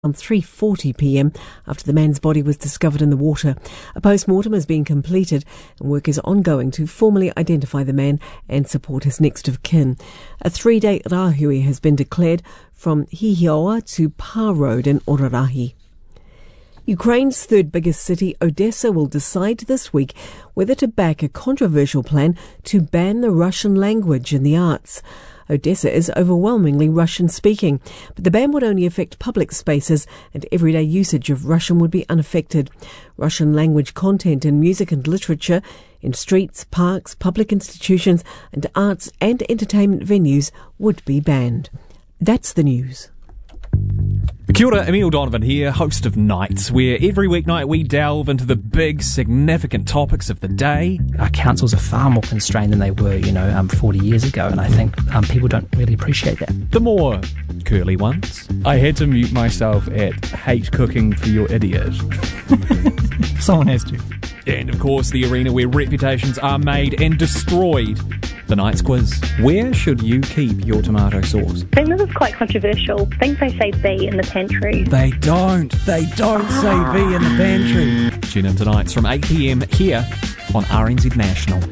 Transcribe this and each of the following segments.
around 3:40 p.m. after the man's body was discovered in the water. A post-mortem has been completed and work is ongoing to formally identify the man and support his next of kin. A 3-day rahui has been declared from Hihioa to Pa Road in Orarahi. Ukraine's third biggest city, Odessa, will decide this week whether to back a controversial plan to ban the Russian language in the arts. Odessa is overwhelmingly Russian-speaking, but the ban would only affect public spaces and everyday usage of Russian would be unaffected. Russian language content in music and literature, in streets, parks, public institutions and arts and entertainment venues would be banned. That's the news. Kia ora, Emile Donovan here, host of Nights, where every weeknight we delve into the big, significant topics of the day. Our councils are far more constrained than they were, 40 years ago, and I think people don't really appreciate that. The more curly ones. I had to mute myself at hate cooking for your idiot. Someone has to. And of course, the arena where reputations are made and destroyed. The Nights Quiz. Where should you keep your tomato sauce? I think this is quite controversial. I think they say B in the pantry. They don't say B in the pantry. Tune in tonight from 8 p.m. here on RNZ National.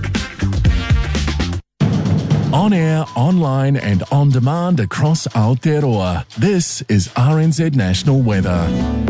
On air, online and on demand across Aotearoa. This is RNZ National Weather.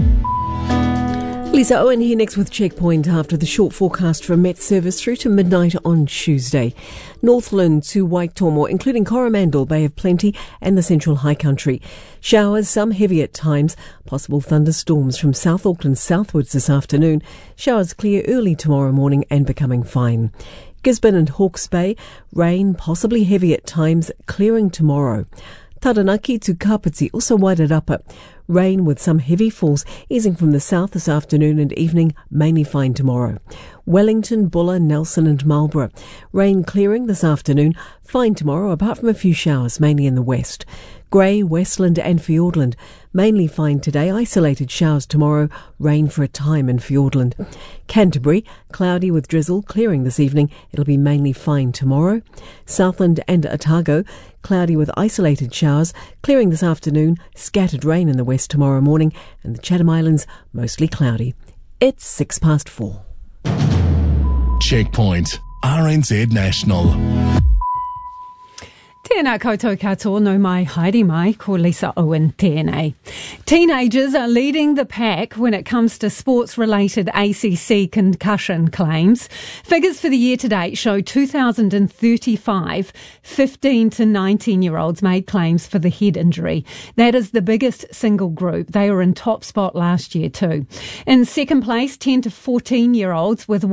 Lisa Owen here next with Checkpoint after the short forecast for Met service through to midnight on Tuesday. Northland to Waitomo, including Coromandel, Bay of Plenty and the Central High Country. Showers, some heavy at times. Possible thunderstorms from South Auckland southwards this afternoon. Showers clear early tomorrow morning and becoming fine. Gisborne and Hawke's Bay, rain, possibly heavy at times, clearing tomorrow. Taranaki to Kapiti, also wide at upper. Rain with some heavy falls easing from the south this afternoon and evening, mainly fine tomorrow. Wellington, Buller, Nelson and Marlborough. Rain clearing this afternoon, fine tomorrow apart from a few showers, mainly in the west. Grey, Westland and Fiordland. Mainly fine today, isolated showers tomorrow, rain for a time in Fiordland. Canterbury, cloudy with drizzle, clearing this evening, it'll be mainly fine tomorrow. Southland and Otago, cloudy with isolated showers, clearing this afternoon, scattered rain in the west tomorrow morning, and the Chatham Islands, mostly cloudy. It's 4:06. Checkpoint, RNZ National. Tēnā koutou katoa, no mai, haere mai, ko Lisa Owen tēnei. Teenagers are leading the pack when it comes to sports-related ACC concussion claims. Figures for the year to date show 2,035 15 to 19-year-olds made claims for the head injury. That is the biggest single group. They were in top spot last year too. In second place, 10 to 14-year-olds with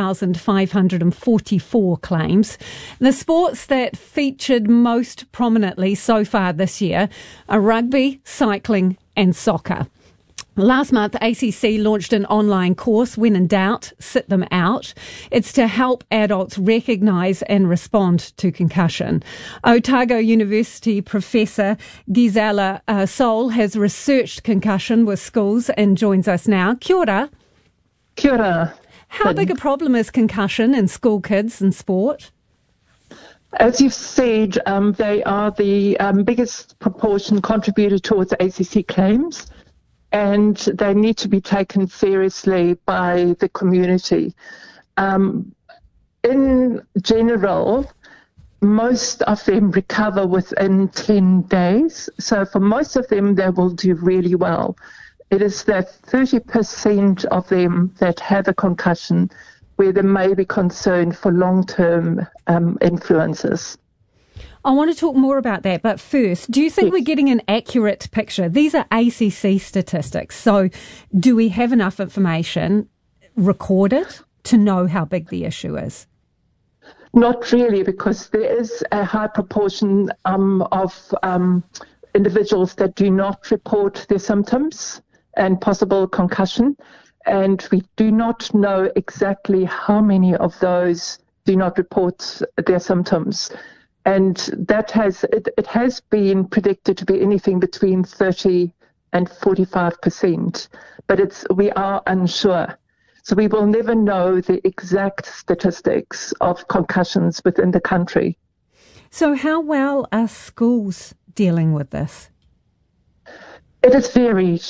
1,544 claims. The sports that featured most prominently so far this year are rugby, cycling and soccer. Last month, ACC launched an online course, When in Doubt, Sit Them Out. It's to help adults recognise and respond to concussion. Otago University professor Gisela Sol has researched concussion with schools and joins us now. Kia ora. Kia ora. How big a problem is concussion in school kids and sport? As you've said, they are the biggest proportion contributor towards ACC claims, and they need to be taken seriously by the community. In general, most of them recover within 10 days. So for most of them, they will do really well. It is that 30% of them that have a concussion where they may be concerned for long-term influences. I want to talk more about that, but first, do you think we're getting an accurate picture? These are ACC statistics, so do we have enough information recorded to know how big the issue is? Not really, because there is a high proportion of individuals that do not report their symptoms and possible concussion. And we do not know exactly how many of those do not report their symptoms. And that has been predicted to be anything between 30 and 45%. But we are unsure. So we will never know the exact statistics of concussions within the country. So how well are schools dealing with this? It is varied.